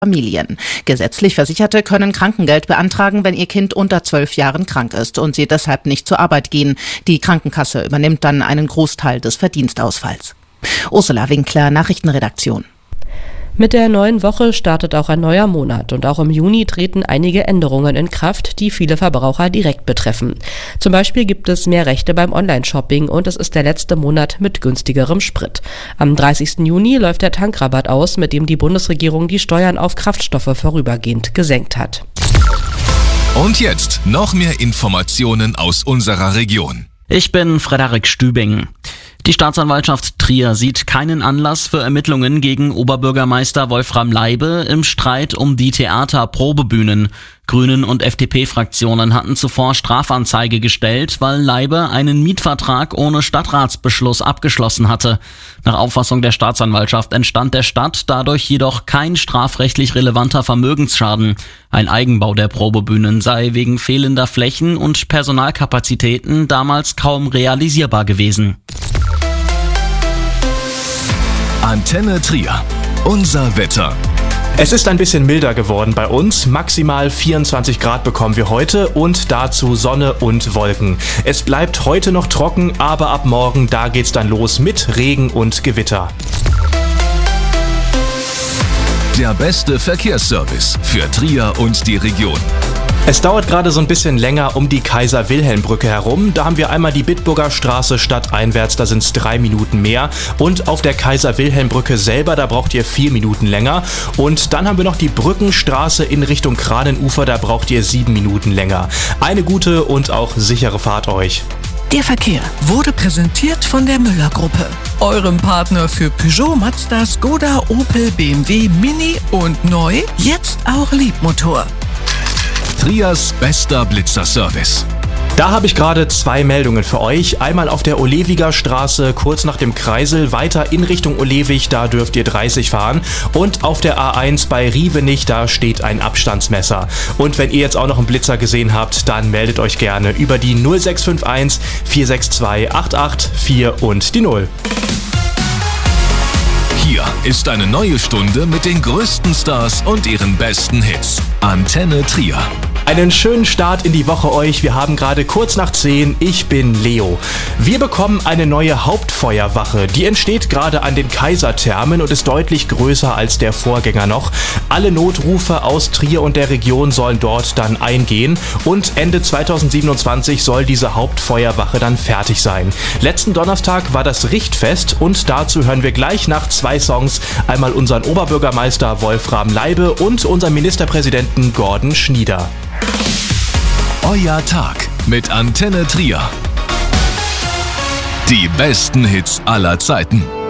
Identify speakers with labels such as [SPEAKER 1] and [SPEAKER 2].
[SPEAKER 1] Familien. Gesetzlich Versicherte können Krankengeld beantragen, wenn ihr Kind unter 12 Jahren krank ist und sie deshalb nicht zur Arbeit gehen. Die Krankenkasse übernimmt dann einen Großteil des Verdienstausfalls. Ursula Winkler, Nachrichtenredaktion.
[SPEAKER 2] Mit der neuen Woche startet auch ein neuer Monat und auch im Juni treten einige Änderungen in Kraft, die viele Verbraucher direkt betreffen. Zum Beispiel gibt es mehr Rechte beim Online-Shopping und es ist der letzte Monat mit günstigerem Sprit. Am 30. Juni läuft der Tankrabatt aus, mit dem die Bundesregierung die Steuern auf Kraftstoffe vorübergehend gesenkt hat.
[SPEAKER 3] Und jetzt noch mehr Informationen aus unserer Region.
[SPEAKER 4] Ich bin Frederik Stübing. Die Staatsanwaltschaft Trier sieht keinen Anlass für Ermittlungen gegen Oberbürgermeister Wolfram Leibe im Streit um die Theaterprobebühnen. Grünen und FDP-Fraktionen hatten zuvor Strafanzeige gestellt, weil Leibe einen Mietvertrag ohne Stadtratsbeschluss abgeschlossen hatte. Nach Auffassung der Staatsanwaltschaft entstand der Stadt dadurch jedoch kein strafrechtlich relevanter Vermögensschaden. Ein Eigenbau der Probebühnen sei wegen fehlender Flächen und Personalkapazitäten damals kaum realisierbar gewesen.
[SPEAKER 3] Antenne Trier. Unser Wetter.
[SPEAKER 5] Es ist ein bisschen milder geworden bei uns. Maximal 24 Grad bekommen wir heute und dazu Sonne und Wolken. Es bleibt heute noch trocken, aber ab morgen, da geht's dann los mit Regen und Gewitter.
[SPEAKER 3] Der beste Verkehrsservice für Trier und die Region.
[SPEAKER 5] Es dauert gerade so ein bisschen länger um die Kaiser-Wilhelm-Brücke herum. Da haben wir einmal die Bitburger Straße stadteinwärts, da sind es 3 Minuten mehr. Und auf der Kaiser-Wilhelm-Brücke selber, da braucht ihr 4 Minuten länger. Und dann haben wir noch die Brückenstraße in Richtung Kranenufer, da braucht ihr 7 Minuten länger. Eine gute und auch sichere Fahrt euch.
[SPEAKER 6] Der Verkehr wurde präsentiert von der Müller-Gruppe, eurem Partner für Peugeot, Mazda, Skoda, Opel, BMW, Mini und neu, jetzt auch Liebmotor.
[SPEAKER 3] Triers bester Blitzerservice.
[SPEAKER 5] Da habe ich gerade 2 Meldungen für euch. Einmal auf der Olewiger Straße, kurz nach dem Kreisel, weiter in Richtung Olewig, da dürft ihr 30 fahren. Und auf der A1 bei Rievenich, da steht ein Abstandsmesser. Und wenn ihr jetzt auch noch einen Blitzer gesehen habt, dann meldet euch gerne über die 0651 462 884 und die 0.
[SPEAKER 3] Hier ist eine neue Stunde mit den größten Stars und ihren besten Hits. Antenne Trier.
[SPEAKER 5] Einen schönen Start in die Woche euch. Wir haben gerade kurz nach 10. Ich bin Leo. Wir bekommen eine neue Hauptfeuerwache. Die entsteht gerade an den Kaiserthermen und ist deutlich größer als der Vorgänger noch. Alle Notrufe aus Trier und der Region sollen dort dann eingehen. Und Ende 2027 soll diese Hauptfeuerwache dann fertig sein. Letzten Donnerstag war das Richtfest und dazu hören wir gleich nach 2 Songs einmal unseren Oberbürgermeister Wolfram Leibe und unseren Ministerpräsidenten Gordon Schnieder.
[SPEAKER 3] Euer Tag mit Antenne Trier. Die besten Hits aller Zeiten.